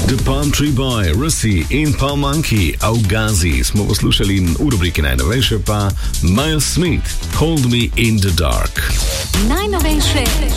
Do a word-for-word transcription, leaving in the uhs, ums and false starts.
The Palm Tree Boy, Russi in pa Monkey, Augazi smo poslušali in v rubriki najnovejše pa Miles Smith, Hold Me in the Dark. Najnovejše